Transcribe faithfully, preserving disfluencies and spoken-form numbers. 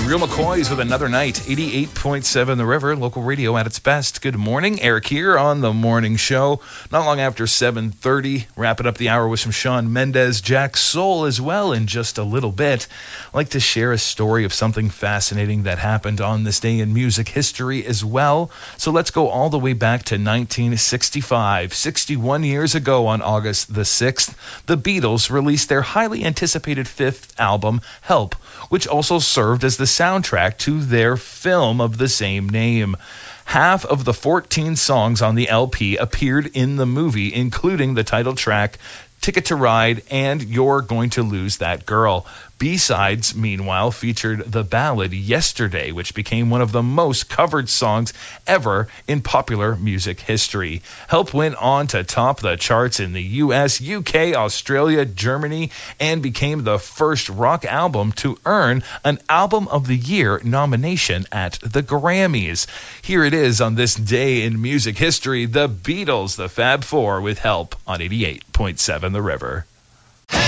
Real McCoys with Another Night, eighty-eight point seven The River, local radio at its best. Good morning, Eric here on The Morning Show. Not long after seven thirty, wrapping up the hour with some Shawn Mendes, Jack Soul as well in just a little bit. I'd like to share a story of something fascinating that happened on this day in music history as well. So let's go all the way back to nineteen sixty-five. sixty-one years ago on August the sixth, the Beatles released their highly anticipated fifth album, Help, which also served as the soundtrack to their film of the same name. Half of the fourteen songs on the L P appeared in the movie, including the title track, Ticket to Ride, and You're Going to Lose That Girl. B-sides, meanwhile, featured the ballad Yesterday, which became one of the most covered songs ever in popular music history. Help went on to top the charts in the U S, U K, Australia, Germany, and became the first rock album to earn an Album of the Year nomination at the Grammys. Here it is on this day in music history, the Beatles, the Fab Four, with Help on eighty-eight point seven The River.